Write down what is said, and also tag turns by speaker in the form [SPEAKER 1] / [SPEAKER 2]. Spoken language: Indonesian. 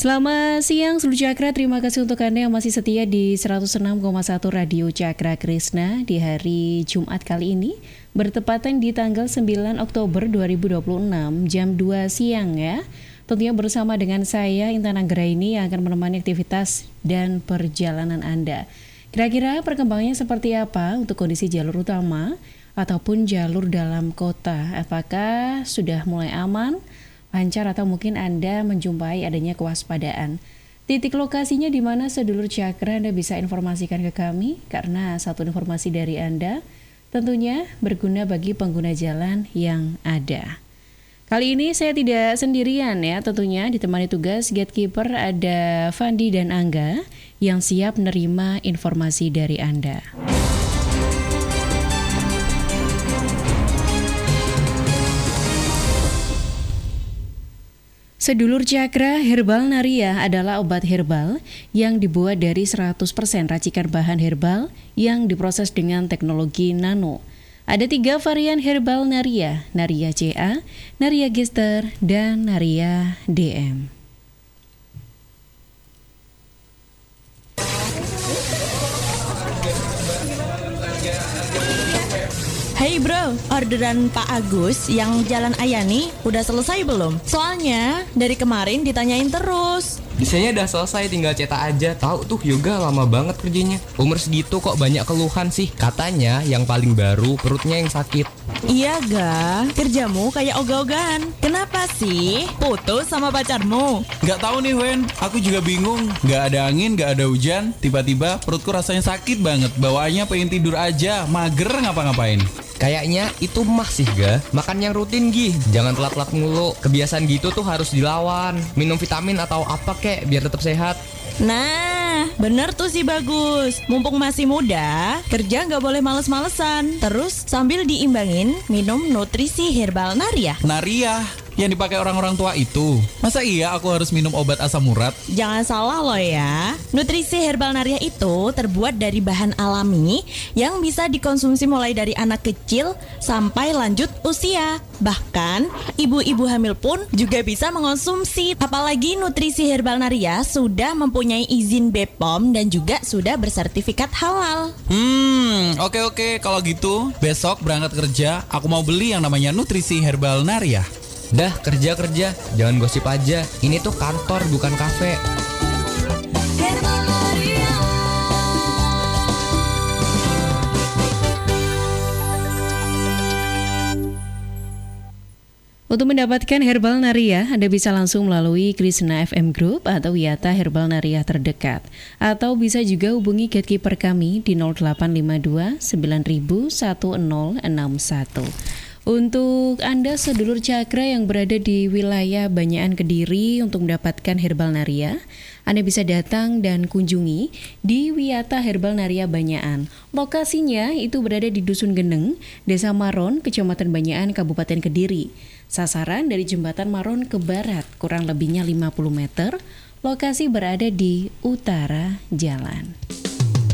[SPEAKER 1] Selamat siang seluruh Cakra, terima kasih untuk Anda yang masih setia di 106,1 Radio Cakra Krisna di hari Jumat kali ini, bertepatan di tanggal 9 Oktober 2026 jam 2 siang ya. Tentunya bersama dengan saya Intan Anggraini yang akan menemani aktivitas dan perjalanan Anda. Kira-kira perkembangannya seperti apa untuk kondisi jalur utama ataupun jalur dalam kota? Apakah sudah mulai aman, lancar, atau mungkin Anda menjumpai adanya kewaspadaan? Titik lokasinya di mana sedulur Cakra Anda bisa informasikan ke kami, karena satu informasi dari Anda tentunya berguna bagi pengguna jalan yang ada. Kali ini saya tidak sendirian ya, tentunya ditemani tugas gatekeeper ada Fandi dan Angga yang siap menerima informasi dari Anda. Sedulur Cakra, Herbal Naria adalah obat herbal yang dibuat dari 100% racikan bahan herbal yang diproses dengan teknologi nano. Ada 3 varian Herbal Naria, Naria CA, Naria Gester, dan Naria DM.
[SPEAKER 2] Hey bro, orderan Pak Agus yang Jalan Ayani udah selesai belum? Soalnya dari kemarin ditanyain terus.
[SPEAKER 3] Desainnya udah selesai, tinggal cetak aja. Tahu tuh yoga lama banget kerjanya. Umur segitu kok banyak keluhan sih. Katanya yang paling baru perutnya yang sakit.
[SPEAKER 2] Iya ga, kerjamu kayak ogah-ogahan. Kenapa sih? Putus sama pacarmu?
[SPEAKER 4] Gak tahu nih Wen, aku juga bingung. Gak ada angin, gak ada hujan. Tiba-tiba perutku rasanya sakit banget. Bawaannya pengen tidur aja, mager ngapa-ngapain.
[SPEAKER 3] Kayaknya itu mah sih ga. Makan yang rutin Gi, jangan telat-telat mulu. Kebiasaan gitu tuh harus dilawan. Minum vitamin atau apa kek biar tetap sehat.
[SPEAKER 2] Nah, bener tuh si Bagus. Mumpung masih muda, kerja nggak boleh males-malesan. Terus sambil diimbangin minum nutrisi Herbal Naria.
[SPEAKER 4] Naria, yang dipakai orang-orang tua itu. Masa iya aku harus minum obat asam urat?
[SPEAKER 2] Jangan salah loh ya. Nutrisi Herbal Naria itu terbuat dari bahan alami yang bisa dikonsumsi mulai dari anak kecil sampai lanjut usia. Bahkan ibu-ibu hamil pun juga bisa mengonsumsi. Apalagi nutrisi Herbal Naria sudah mempunyai izin BPOM dan juga sudah bersertifikat halal.
[SPEAKER 4] Oke. Kalau gitu besok berangkat kerja aku mau beli yang namanya nutrisi Herbal Naria.
[SPEAKER 3] Dah kerja, jangan gosip aja. Ini tuh kantor bukan kafe.
[SPEAKER 1] Untuk mendapatkan Herbal Naria, Anda bisa langsung melalui Krisna FM Group atau Wiyata Herbal Naria terdekat. Atau bisa juga hubungi gatekeeper kami di 0852 9000 1061. Untuk Anda sedulur Cakra yang berada di wilayah Banyakan Kediri untuk mendapatkan Herbal Naria, Anda bisa datang dan kunjungi di Wiyata Herbal Naria Banyakan. Lokasinya itu berada di Dusun Geneng, Desa Maron, Kecamatan Banyakan, Kabupaten Kediri. Sasaran dari Jembatan Maron ke barat, kurang lebihnya 50 meter. Lokasi berada di utara jalan.